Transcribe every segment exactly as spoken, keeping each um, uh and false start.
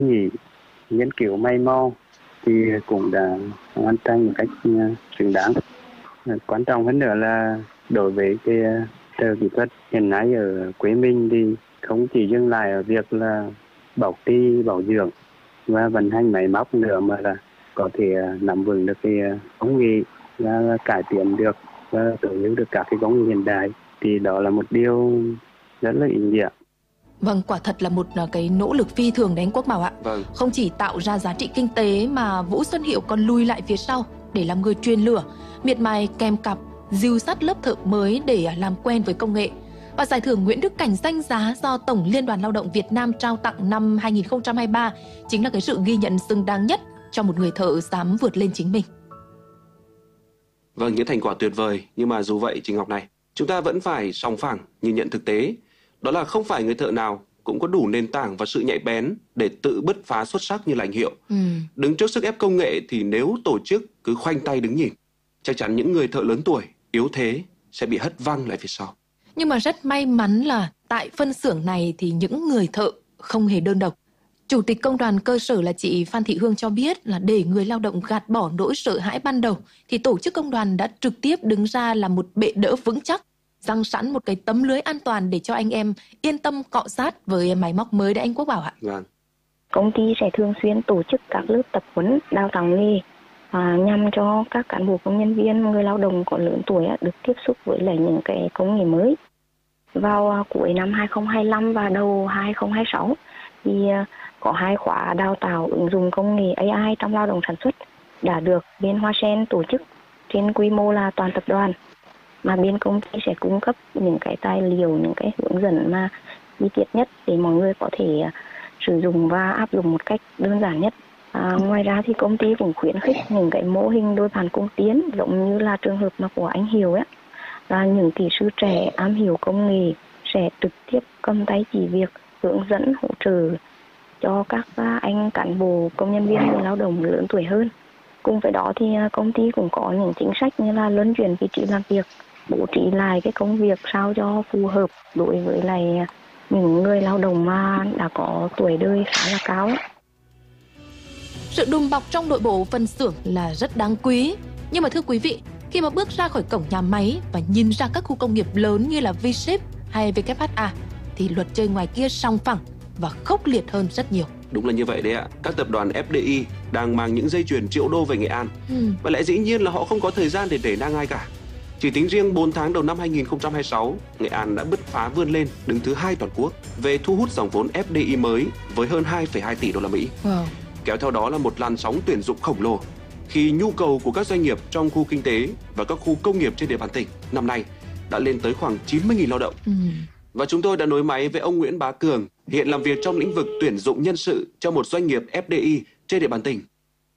Thì nghiên cứu may mò thì cũng đã hoàn thành một cách xứng đáng. Quan trọng hơn nữa là đối với cái trợ kỹ thuật hiện nay ở Quế Minh thì không chỉ dừng lại ở việc là bảo trì bảo dưỡng và vận hành máy móc nữa, mà là có thể nắm vững được cái công nghệ và cải tiến được và ứng dụng được các cái công nghệ hiện đại, thì đó là một điều rất là ý nghĩa. Vâng, quả thật là một cái nỗ lực phi thường đấy anh Quốc Bảo ạ. Vâng. Không chỉ tạo ra giá trị kinh tế mà Vũ Xuân Hiệu còn lùi lại phía sau để làm người truyền lửa, miệt mài kèm cặp, dìu dắt lớp thợ mới để làm quen với công nghệ. Và giải thưởng Nguyễn Đức Cảnh danh giá do Tổng Liên đoàn Lao động Việt Nam trao tặng năm hai nghìn không trăm hai mươi ba chính là cái sự ghi nhận xứng đáng nhất cho một người thợ dám vượt lên chính mình. Vâng, những thành quả tuyệt vời, nhưng mà dù vậy Trình Ngọc này, chúng ta vẫn phải sòng phẳng nhìn nhận thực tế. Đó là không phải người thợ nào cũng có đủ nền tảng và sự nhạy bén để tự bứt phá xuất sắc như là anh Hiệu. Ừ. Đứng trước sức ép công nghệ thì nếu tổ chức cứ khoanh tay đứng nhìn, chắc chắn những người thợ lớn tuổi, yếu thế sẽ bị hất văng lại phía sau. Nhưng mà rất may mắn là tại phân xưởng này thì những người thợ không hề đơn độc. Chủ tịch công đoàn cơ sở là chị Phan Thị Hương cho biết là để người lao động gạt bỏ nỗi sợ hãi ban đầu thì tổ chức công đoàn đã trực tiếp đứng ra làm một bệ đỡ vững chắc, giăng sẵn một cái tấm lưới an toàn để cho anh em yên tâm cọ sát với máy móc mới đấy anh Quốc Bảo ạ. Vâng. Công ty sẽ thường xuyên tổ chức các lớp tập huấn đào tạo nghề à, nhằm cho các cán bộ công nhân viên, người lao động có lớn tuổi á, được tiếp xúc với lại những cái công nghệ mới. Vào à, cuối năm hai nghìn không trăm hai mươi lăm và đầu hai nghìn không trăm hai mươi sáu thì à, có hai khóa đào tạo ứng dụng công nghệ a i trong lao động sản xuất đã được bên Hoa Sen tổ chức trên quy mô là toàn tập đoàn, mà bên công ty sẽ cung cấp những cái tài liệu, những cái hướng dẫn mà chi tiết nhất để mọi người có thể uh, sử dụng và áp dụng một cách đơn giản nhất. À, ngoài ra thì công ty cũng khuyến khích những cái mô hình đôi bàn công tiến, giống như là trường hợp mà của anh Hiếu ấy, là những kỹ sư trẻ am hiểu công nghệ sẽ trực tiếp cầm tay chỉ việc, hướng dẫn hỗ trợ cho các anh cán bộ công nhân viên, người lao động lớn tuổi hơn. Cùng với đó thì công ty cũng có những chính sách như là luân chuyển vị trí làm việc, bố trí lại cái công việc sao cho phù hợp đối với lại những người lao động mà đã có tuổi đời khá là cao ấy. Sự đùm bọc trong nội bộ phân xưởng là rất đáng quý. Nhưng mà thưa quý vị, khi mà bước ra khỏi cổng nhà máy và nhìn ra các khu công nghiệp lớn như là V-Ship hay vê kép hát a thì luật chơi ngoài kia sòng phẳng và khốc liệt hơn rất nhiều. Đúng là như vậy đấy ạ. Các tập đoàn ép đê i đang mang những dây chuyền triệu đô về Nghệ An. Ừ. Và lẽ dĩ nhiên là họ không có thời gian để để nang ai cả. Chỉ tính riêng bốn tháng đầu năm hai nghìn không trăm hai mươi sáu, Nghệ An đã bứt phá vươn lên đứng thứ hai toàn quốc về thu hút dòng vốn ép đê i mới với hơn hai phẩy hai tỷ đô la Mỹ. Wow. Kéo theo đó là một làn sóng tuyển dụng khổng lồ khi nhu cầu của các doanh nghiệp trong khu kinh tế và các khu công nghiệp trên địa bàn tỉnh năm nay đã lên tới khoảng chín mươi nghìn lao động. Ừ. Và chúng tôi đã nối máy với ông Nguyễn Bá Cường, hiện làm việc trong lĩnh vực tuyển dụng nhân sự cho một doanh nghiệp ép đê i trên địa bàn tỉnh.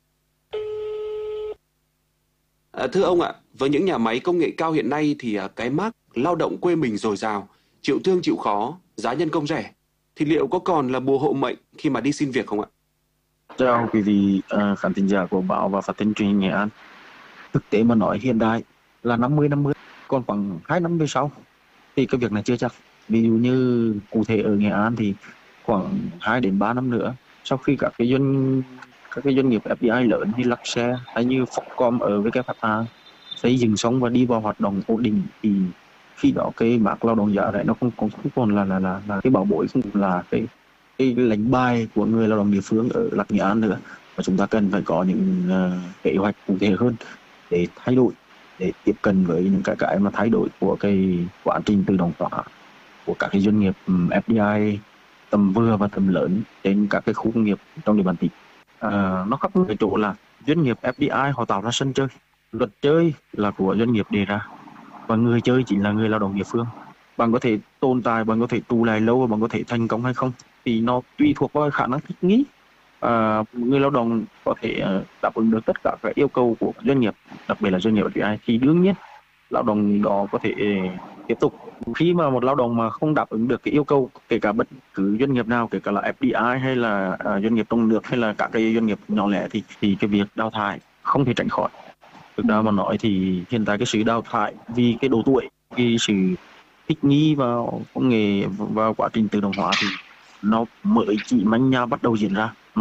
À, thưa ông ạ, với những nhà máy công nghệ cao hiện nay thì cái mác lao động quê mình dồi dào, chịu thương chịu khó, giá nhân công rẻ, thì liệu có còn là bùa hộ mệnh khi mà đi xin việc không ạ? Chào quý vị uh, khán thính giả của báo và phát thanh truyền hình Nghệ An. Thực tế mà nói hiện đại là năm mươi năm mươi, còn khoảng hai năm về sau thì cái việc này chưa chắc. Ví dụ như cụ thể ở Nghệ An thì khoảng hai đến ba năm nữa, sau khi các cái doanh các cái doanh nghiệp ép đê i lớn như Luxshare hay như Foxconn ở vê kép hát a xây dựng xong và đi vào hoạt động ổn định, thì khi đó cái mác lao động giá rẻ nó không còn không còn là là là, là cái bảo bối, không là cái cái lệnh bài của người lao động địa phương ở Lạc Nghệ An nữa. Và chúng ta cần phải có những uh, kế hoạch cụ thể hơn để thay đổi, để tiếp cận với những cái cái mà thay đổi của cái quá trình tự động hóa của các cái doanh nghiệp ép đê i tầm vừa và tầm lớn trên các cái khu công nghiệp trong địa bàn tỉnh. À, nó khác ở chỗ là doanh nghiệp ép đê i họ tạo ra sân chơi, luật chơi là của doanh nghiệp đề ra và người chơi chính là người lao động địa phương. Bạn có thể tồn tại, bạn có thể trụ lại lâu và bạn có thể thành công hay không thì nó tùy thuộc vào khả năng thích nghi. À, người lao động có thể đáp ứng được tất cả các yêu cầu của doanh nghiệp, đặc biệt là doanh nghiệp ép đê i, thì đương nhiên lao động đó có thể tiếp tục. Khi mà một lao động mà không đáp ứng được cái yêu cầu, kể cả bất cứ doanh nghiệp nào, kể cả là ép đê i hay là uh, doanh nghiệp trong nước hay là các cái doanh nghiệp nhỏ lẻ, thì thì cái việc đào thải không thể tránh khỏi. Thực ra mà nói thì hiện tại cái sự đào thải vì cái độ tuổi, cái sự thích nghi vào công nghệ, vào quá trình tự động hóa thì nó mới chỉ manh nha bắt đầu diễn ra.